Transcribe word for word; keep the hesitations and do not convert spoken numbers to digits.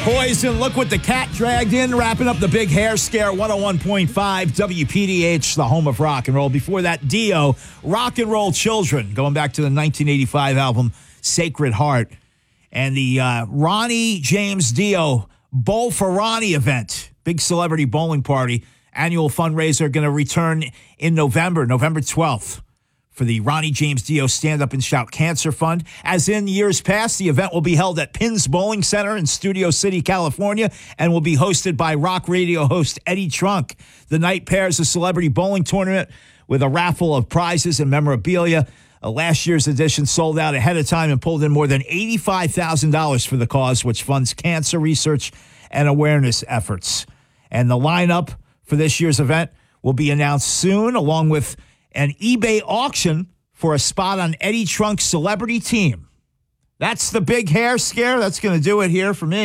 Poison, look what the cat dragged in, wrapping up the big hair scare, one oh one point five W P D H, the home of rock and roll. Before that, Dio, Rock and Roll Children, going back to the nineteen eighty-five album, Sacred Heart. And the uh, Ronnie James Dio Bowl for Ronnie event, big celebrity bowling party, annual fundraiser, going to return in November, November twelfth. For the Ronnie James Dio Stand Up and Shout Cancer Fund. As in years past, the event will be held at Pins Bowling Center in Studio City, California, and will be hosted by rock radio host Eddie Trunk. The night pairs a celebrity bowling tournament with a raffle of prizes and memorabilia. Uh, last year's edition sold out ahead of time and pulled in more than eighty-five thousand dollars for the cause, which funds cancer research and awareness efforts. And the lineup for this year's event will be announced soon, along with an eBay auction for a spot on Eddie Trunk's celebrity team. That's the big hair scare. That's going to do it here for me.